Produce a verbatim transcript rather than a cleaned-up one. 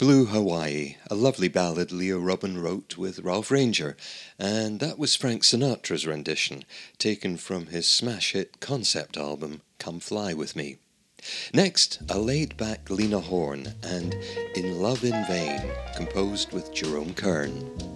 Blue Hawaii, a lovely ballad Leo Robin wrote with Ralph Ranger, and that was Frank Sinatra's rendition, taken from his smash hit concept album, Come Fly With Me. Next, a laid-back Lena Horne and In Love in Vain, composed with Jerome Kern.